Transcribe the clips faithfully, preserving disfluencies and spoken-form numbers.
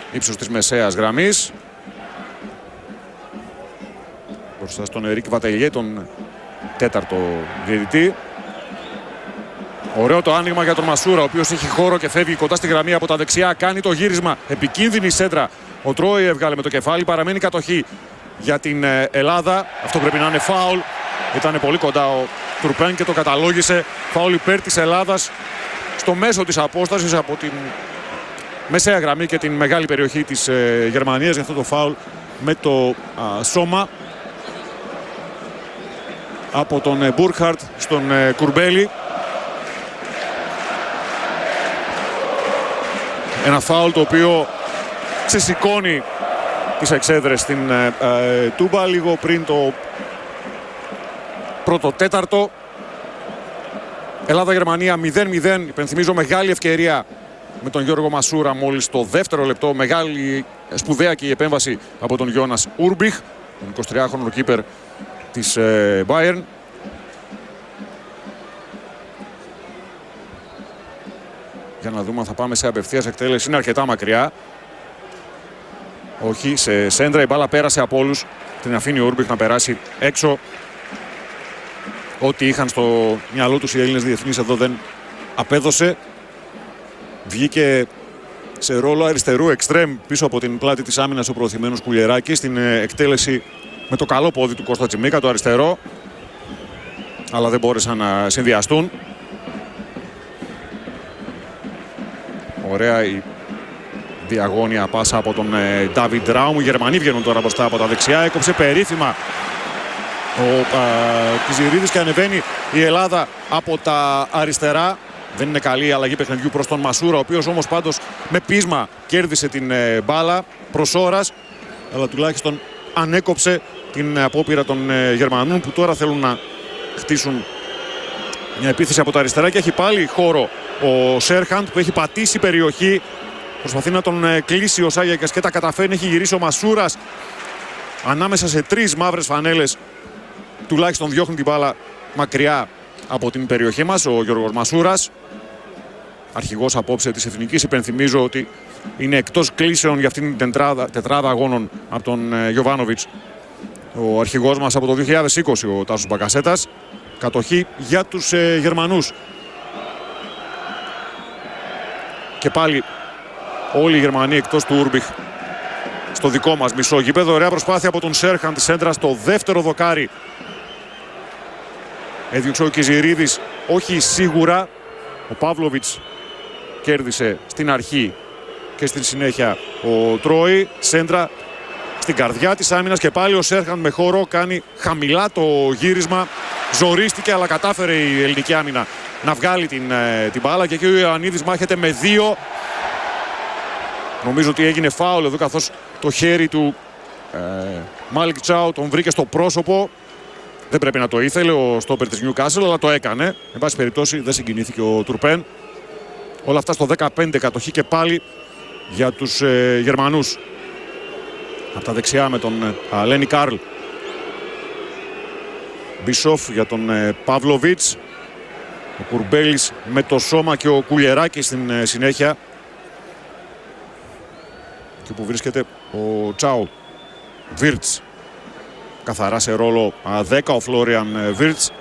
ύψος της μεσαίας γραμμής. Μπροστά στον Ερίκ Βατελιέ, τον τέταρτο διαιτητή. Ωραίο το άνοιγμα για τον Μασούρα, ο οποίος έχει χώρο και φεύγει κοντά στη γραμμή από τα δεξιά. Κάνει το γύρισμα. Επικίνδυνη σέντρα. Ο Τρόι έβγαλε με το κεφάλι. Παραμένει κατοχή για την Ελλάδα. Αυτό πρέπει να είναι φάουλ. Ήταν πολύ κοντά ο Τουρπέν και το καταλόγησε. Φάουλ υπέρ της Ελλάδας στο μέσο της απόστασης από την μεσαία γραμμή και την μεγάλη περιοχή της ε, Γερμανίας. Για αυτό το φάουλ με το α, σώμα από τον ε, Μπούρχαρτ στον ε, Κουρμπέλη. Ένα φάουλ το οποίο ξεσηκώνει τις εξέδρες στην ε, ε, Τούμπα λίγο πριν το πρώτο τέταρτο. Ελλάδα-Γερμανία μηδέν μηδέν. Υπενθυμίζω μεγάλη ευκαιρία με τον Γιώργο Μασούρα μόλις το δεύτερο λεπτό. Μεγάλη σπουδαία και η επέμβαση από τον Γιώνας Ούρμπιχ, τον εικοσιτριάχρονο κίπερ της ε, Bayern. Για να δούμε αν θα πάμε σε απευθείας εκτέλεση. Είναι αρκετά μακριά. Όχι, σε σέντρα η μπάλα πέρασε από όλους. Την αφήνει ο Ούρμπιχ να περάσει έξω. Ό,τι είχαν στο μυαλό τους οι Έλληνες διεθνείς εδώ δεν απέδωσε. Βγήκε σε ρόλο αριστερού εξτρέμ πίσω από την πλάτη της άμυνας ο προωθημένος Κουλιεράκης. Στην εκτέλεση με το καλό πόδι του Κώστα Τσιμίκα, το αριστερό. Αλλά δεν μπόρεσαν να συνδυαστούν. Ωραία η διαγώνια πάσα από τον Ντάβιντ Ράουμ. Οι Γερμανοί βγαίνουν τώρα μπροστά από τα δεξιά. Έκοψε περίφημα ο Κιζιρίδης και ανεβαίνει η Ελλάδα από τα αριστερά. Δεν είναι καλή η αλλαγή παιχνιδιού προς τον Μασούρα, ο οποίος όμως πάντως με πείσμα κέρδισε την ε, μπάλα προς ώρας, αλλά τουλάχιστον ανέκοψε την απόπειρα των ε, Γερμανών, που τώρα θέλουν να χτίσουν μια επίθεση από τα αριστερά. Και έχει πάλι χώρο ο Σέρχαντ, που έχει πατήσει περιοχή. Προσπαθεί να τον ε, κλείσει ο Σάγιακας και τα καταφέρνει. Έχει γυρίσει ο Μασούρας ανάμεσα σε τρεις μαύρες φανέλες. Τουλάχιστον διώχνει την μπάλα μακριά από την περιοχή μας ο Γιώργος Μασούρας, αρχηγός απόψε της Εθνικής. Υπενθυμίζω ότι είναι εκτός κλήσεων για αυτήν την τετράδα, τετράδα αγώνων από τον ε, Γιοβάνοβιτς, ο αρχηγός μας από το δύο χιλιάδες είκοσι, ο Τάσος Μπακασέτας. Κατοχή για τους ε, Γερμανούς. Και πάλι όλοι οι Γερμανοί εκτός του Ούρμπιχ στο δικό μας μισό γήπεδο. Ωραία προσπάθεια από τον Σέρχαν τη σέντρα στο δεύτερο δοκάρι. Έδιωξε ο Κιζιρίδης, όχι σίγουρα. Ο Παύλοβιτς κέρδισε στην αρχή και στην συνέχεια ο Τρόι. Σέντρα στην καρδιά της άμυνας και πάλι ο Σέρχαν με χώρο κάνει χαμηλά το γύρισμα. Ζορίστηκε, αλλά κατάφερε η ελληνική άμυνα να βγάλει την, την μπάλα. Και εκεί ο Ιωαννίδης μάχεται με δύο. Νομίζω ότι έγινε φάουλ εδώ, καθώς το χέρι του ε, Μάλικ Τσάου τον βρήκε στο πρόσωπο. Δεν πρέπει να το ήθελε ο στόπερ της Νιουκάσλ, αλλά το έκανε. Εν πάση περιπτώσει δεν συγκινήθηκε ο Τουρπέν. Όλα αυτά στο δεκαπέντε, κατοχή και πάλι για τους ε, Γερμανούς. Από τα δεξιά με τον ε, Λένι Κάρλ. Μπίσοφ για τον ε, Παύλοβιτς. Ο Κουρμπέλης με το σώμα και ο Κουλιεράκης στην ε, συνέχεια. Και που βρίσκεται ο Τσάου. Βίρτς. Καθαρά σε ρόλο δέκα ο Φλόριαν Βίρτς.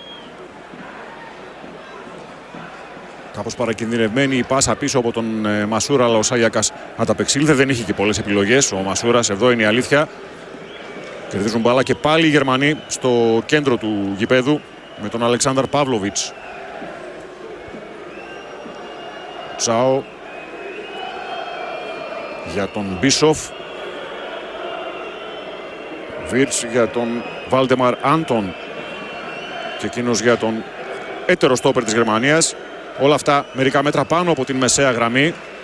Κάπως παρακινδυνευμένη η πάσα πίσω από τον Μασούρα, αλλά ο Σάγιακας ανταπεξήλθε. Δεν είχε και πολλές επιλογές ο Μασούρας, εδώ είναι η αλήθεια. Κερδίζουν μπάλα και πάλι οι Γερμανοί στο κέντρο του γηπέδου με τον Αλεξάνδρ Παύλοβιτς. Τσάο για τον Μπίσοφ. Βίρτς για τον Βάλτεμαρ Άντον και εκείνος για τον έτερο στόπερ της Γερμανίας. Όλα αυτά μερικά μέτρα πάνω από την μεσαία γραμμή.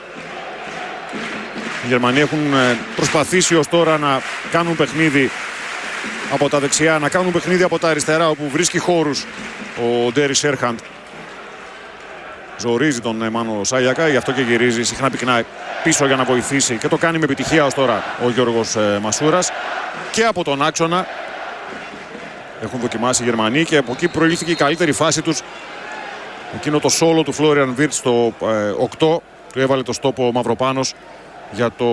Οι Γερμανοί έχουν προσπαθήσει ως τώρα να κάνουν παιχνίδι από τα δεξιά, να κάνουν παιχνίδι από τα αριστερά, όπου βρίσκει χώρους ο Ντέρι Σέρχαντ. Ζορίζει τον Μάνο Σάγιακα, γι' αυτό και γυρίζει συχνά πυκνά πίσω για να βοηθήσει, και το κάνει με επιτυχία ως τώρα ο Γιώργος Μασούρας. Και από τον άξονα έχουν δοκιμάσει οι Γερμανοί και από εκεί προήλθηκε η καλύτερη φάση τους. Εκείνο το σόλο του Φλόριαν Βίρτς στο ε, οκτώ, του έβαλε το στόπο ο Μαυροπάνος για το